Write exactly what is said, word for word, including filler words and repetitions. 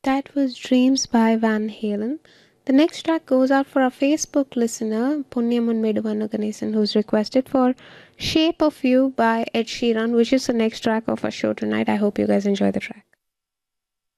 That was Dreams by Van Halen. The next track goes out for our Facebook listener, Punyamun Meduvanu Ganesan, who's requested for Shape of You by Ed Sheeran, which is the next track of our show tonight. I hope you guys enjoy the track.